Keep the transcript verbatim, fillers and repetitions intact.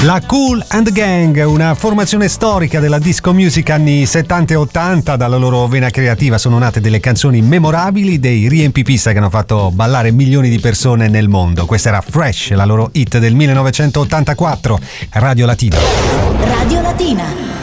La Kool and the Gang, una formazione storica della disco music anni settanta e ottanta. Dalla loro vena creativa sono nate delle canzoni memorabili, dei riempipista che hanno fatto ballare milioni di persone nel mondo. Questa era Fresh, la loro hit del millenovecentottantaquattro. Radio Latina. Radio Latina.